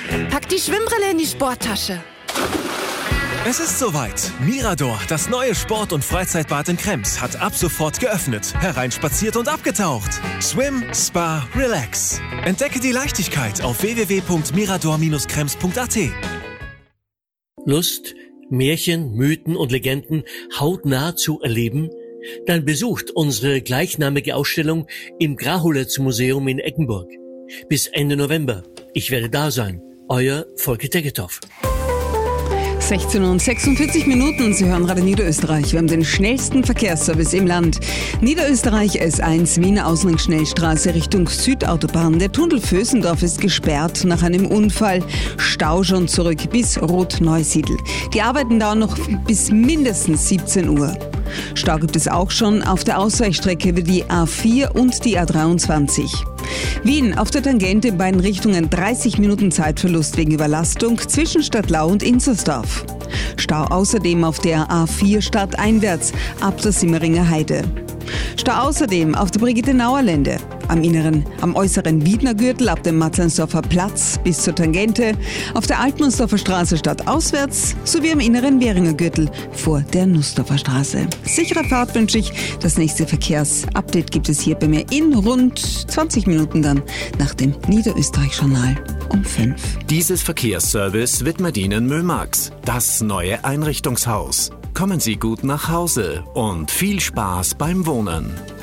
Pack die Schwimmbrille in die Sporttasche. Es ist soweit. Mirador, das neue Sport- und Freizeitbad in Krems, hat ab sofort geöffnet, hereinspaziert und abgetaucht. Swim, Spa, Relax. Entdecke die Leichtigkeit auf www.mirador-krems.at. Lust, Märchen, Mythen und Legenden hautnah zu erleben? Dann besucht unsere gleichnamige Ausstellung im Grahowitz-Museum in Eggenburg. Bis Ende November. Ich werde da sein. Euer Volker Tegethoff. 16:46. Sie hören Radio Niederösterreich. Wir haben den schnellsten Verkehrsservice im Land. Niederösterreich S1 Wiener Auslenk-Schnellstraße Richtung Südautobahn. Der Tunnel Vösendorf ist gesperrt nach einem Unfall. Stau schon zurück bis Rot-Neusiedl. Die Arbeiten dauern noch bis mindestens 17 Uhr. Stau gibt es auch schon auf der Ausweichstrecke über die A4 und die A23. Wien auf der Tangente in beiden Richtungen 30 Minuten Zeitverlust wegen Überlastung zwischen Stadtlau und Inzersdorf. Stau außerdem auf der A4 stadteinwärts ab der Simmeringer Heide. Stau außerdem auf der Brigitte-Nauer-Lände, am äußeren Wiedner-Gürtel ab dem Matzleinsdorfer Platz bis zur Tangente, auf der Altnussdorfer Straße stadtauswärts sowie am inneren Währinger Gürtel vor der Nussdorfer Straße. Sichere Fahrt wünsche ich. Das nächste Verkehrsupdate gibt es hier bei mir in rund 20 Minuten dann nach dem Niederösterreich-Journal um 5. Dieses Verkehrsservice widmet Ihnen Mömax, das neue Einrichtungshaus. Kommen Sie gut nach Hause und viel Spaß beim Wohnen.